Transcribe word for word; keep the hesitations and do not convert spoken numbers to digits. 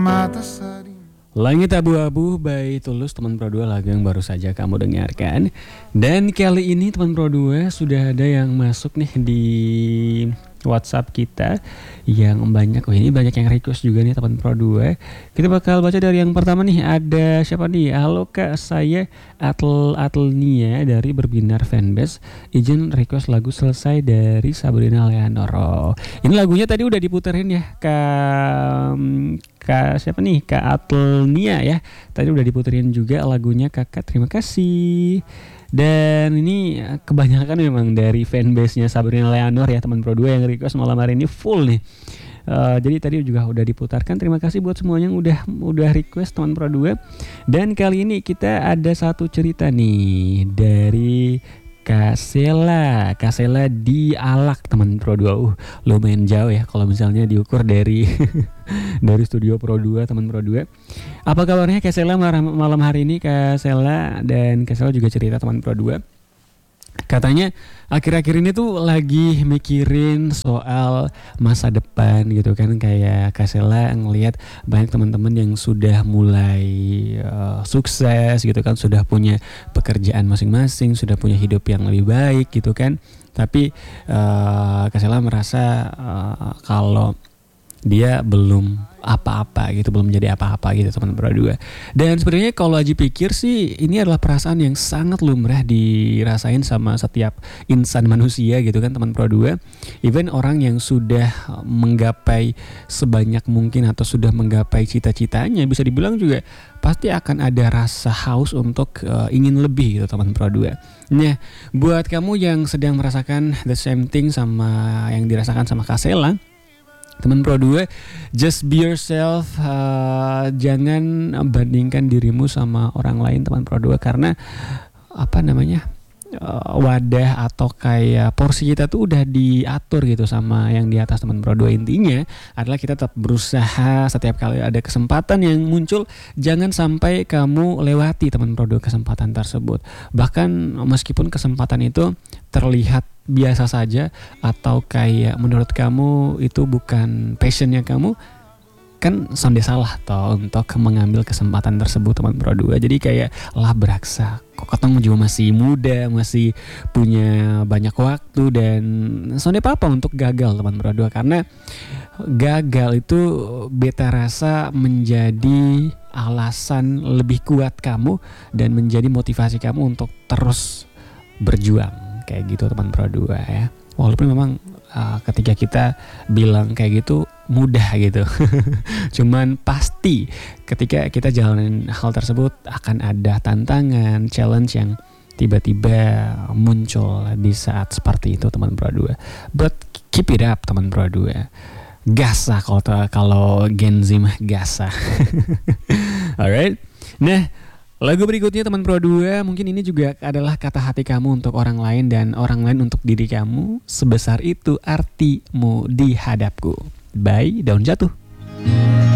mata sedih. Langit Abu-Abu by Tulus, teman Pro dua, lagu yang baru saja kamu dengarkan. Dan kali ini teman Pro dua sudah ada yang masuk nih di WhatsApp kita yang banyak. Oh, ini banyak yang request juga nih teman Pro dua. Kita bakal baca dari yang pertama nih. Ada siapa nih? Halo Kak, saya Atel Atelnia dari Berbinar Fanbase. Izin request lagu Selesai dari Sabrina Leonoro. Ini lagunya tadi udah diputerin ya Kak, Kak siapa nih? Kak Atelnia ya. Tadi udah diputerin juga lagunya Kakak. Terima kasih. Dan ini kebanyakan memang dari fanbase-nya Sabrina Leonor ya teman Pro dua yang request malam hari ini full nih. Uh, jadi tadi juga udah diputarkan. Terima kasih buat semuanya yang udah udah request teman Pro dua. Dan kali ini kita ada satu cerita nih dari Kasela, Kasela di Alak teman Pro dua. Uh, lumayan jauh ya kalau misalnya diukur dari dari studio Pro dua teman Pro dua. Apa kabarnya Kasela malam hari ini Kasela? Dan Kasela juga cerita teman Pro dua. Katanya akhir-akhir ini tuh lagi mikirin soal masa depan gitu kan. Kayak Kasela ngelihat banyak teman-teman yang sudah mulai uh, sukses gitu kan, sudah punya pekerjaan masing-masing, sudah punya hidup yang lebih baik gitu kan. Tapi uh, Kasela merasa uh, kalau dia belum apa-apa gitu, belum jadi apa-apa gitu teman Pro dua. Dan sebenarnya kalau Aji pikir sih ini adalah perasaan yang sangat lumrah dirasain sama setiap insan manusia gitu kan teman Pro dua. Even orang yang sudah menggapai sebanyak mungkin atau sudah menggapai cita-citanya, bisa dibilang juga pasti akan ada rasa haus untuk uh, ingin lebih gitu teman Pro dua. Nah, buat kamu yang sedang merasakan the same thing sama yang dirasakan sama Kasela, teman Pro dua, just be yourself, uh, jangan bandingkan dirimu sama orang lain teman Pro dua, karena apa namanya uh, wadah atau kayak porsi kita tuh udah diatur gitu sama yang di atas teman Pro dua. Intinya adalah kita tetap berusaha setiap kali ada kesempatan yang muncul, jangan sampai kamu lewati teman Pro dua kesempatan tersebut. Bahkan meskipun kesempatan itu terlihat biasa saja atau kayak menurut kamu itu bukan passionnya kamu, kan sonde salah toh untuk mengambil kesempatan tersebut teman Pro dua. Jadi kayak lah beraksa, kok ketemu juga masih muda, masih punya banyak waktu, dan sonde apa untuk gagal teman Pro dua, karena gagal itu beta rasa menjadi alasan lebih kuat kamu dan menjadi motivasi kamu untuk terus berjuang. Kayak gitu teman Pro dua ya. Walaupun memang uh, ketika kita bilang kayak gitu mudah gitu. Cuman pasti ketika kita jalanin hal tersebut akan ada tantangan, challenge yang tiba-tiba muncul di saat seperti itu teman Pro dua. But keep it up teman Pro dua. Gas lah kalau kalau Gen Z mah gas lah. Alright. Nah, lagu berikutnya teman Pro dua, mungkin ini juga adalah kata hati kamu untuk orang lain dan orang lain untuk diri kamu. Sebesar itu artimu di hadapku. By Daun Jatuh.